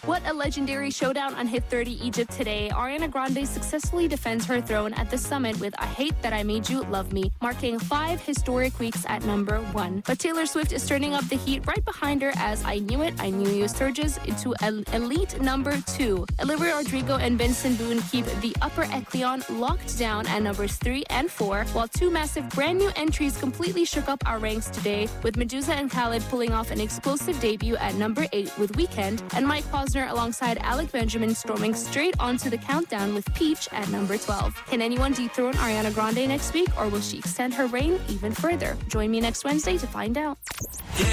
What a legendary showdown on Hit 30 Egypt today. Ariana Grande successfully defends her throne at the summit with I Hate That I Made You Love Me, marking 5 historic weeks at number 1. But Taylor Swift is turning up the heat right behind her as I Knew It, I Knew You surges into elite number 2. Olivia Rodrigo and Benson Boone keep the upper echelon locked down at numbers 3 and 4, while 2 massive brand new entries completely shook up our ranks today, with Medusa and Khaled pulling off an explosive debut at number 8 with Weekend, and Mike Posner alongside Alec Benjamin storming straight onto the countdown with Peach at number 12. Can anyone dethrone Ariana Grande next week, or will she extend her reign even further? Join me next Wednesday to find out.